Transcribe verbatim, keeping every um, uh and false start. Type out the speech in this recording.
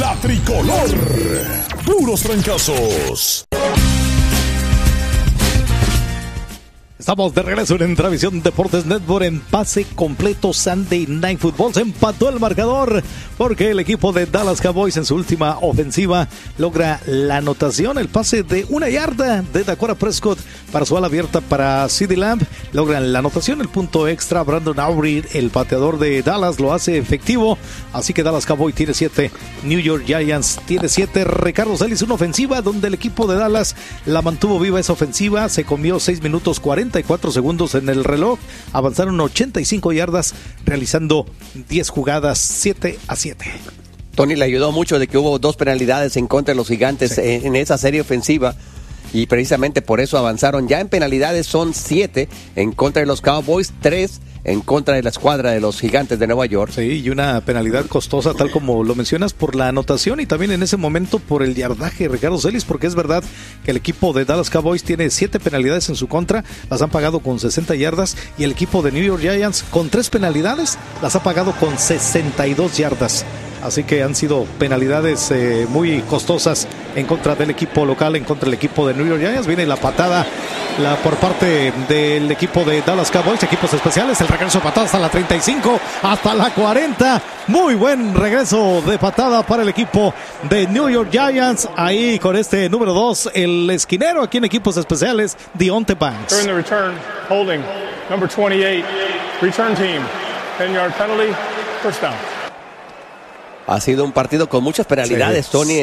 la tricolor. Puros trancazos. Estamos de regreso en Entravisión Deportes Network en pase completo Sunday Night Football. Se empató el marcador porque el equipo de Dallas Cowboys en su última ofensiva logra la anotación. El pase de una yarda de Dakota Prescott para su ala abierta para CeeDee Lamb. Logran la anotación, el punto extra. Brandon Aubrey, el pateador de Dallas, lo hace efectivo. Así que Dallas Cowboys tiene siete, New York Giants tiene siete. Ricardo Celis, una ofensiva donde el equipo de Dallas la mantuvo viva esa ofensiva. Se comió seis minutos cuarenta y cuatro segundos en el reloj, avanzaron ochenta y cinco yardas realizando diez jugadas, siete a siete. Tony, le ayudó mucho de que hubo dos penalidades en contra de los Gigantes sí. en, en esa serie ofensiva y precisamente por eso avanzaron. Ya en penalidades son siete en contra de los Cowboys, tres en contra de la escuadra de los Gigantes de Nueva York. Sí, y una penalidad costosa, tal como lo mencionas, por la anotación y también en ese momento por el yardaje, Ricardo Celis, porque es verdad que el equipo de Dallas Cowboys tiene siete penalidades en su contra, las han pagado con sesenta yardas, y el equipo de New York Giants con tres penalidades las ha pagado con sesenta y dos yardas. Así que han sido penalidades eh, muy costosas en contra del equipo local, en contra del equipo de New York Giants. Viene la patada la, por parte del equipo de Dallas Cowboys, equipos especiales. El regreso de patada hasta la treinta y cinco, hasta la cuarenta. Muy buen regreso de patada para el equipo de New York Giants. Ahí con este número dos, el esquinero aquí en equipos especiales, Deonte Banks. During the return, holding, number twenty-eight, return team, ten yard penalty, first down. Ha sido un partido con muchas penalidades, sí. Tony.